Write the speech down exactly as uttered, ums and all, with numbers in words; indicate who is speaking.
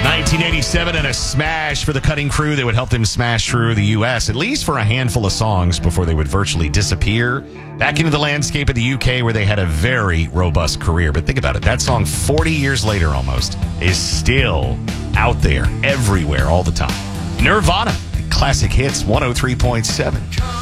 Speaker 1: nineteen eighty-seven and a smash for the Cutting Crew that would help them smash through the U S, at least for a handful of songs before they would virtually disappear back into the landscape of the U K, where they had a very robust career. But think about it. That song, forty years later almost, is still out there everywhere all the time. Nirvana, classic hits, one oh three point seven.